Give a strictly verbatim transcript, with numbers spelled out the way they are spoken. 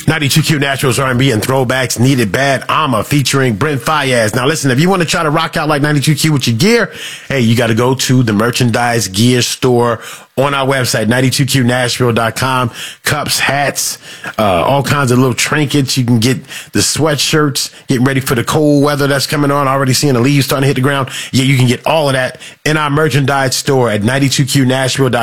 ninety-two Q Naturals R and B and throwbacks. Needed Bad Ama featuring Brent Fayez. Now listen, if you want to try to rock out like ninety-two Q with your gear, hey, you got to go to the merchandise gear store on our website, ninety-two Q Nashville dot com. Cups, hats, uh, all kinds of little trinkets. You can get the sweatshirts, getting ready for the cold weather that's coming on. Already seeing the leaves starting to hit the ground. Yeah, you can get all of that in our merchandise store at ninety-two Q Nashville dot com.